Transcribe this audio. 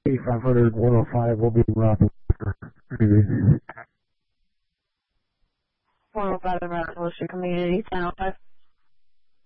8500 105 will be Rock. 105 and Rock, Wilshire Community, 1005.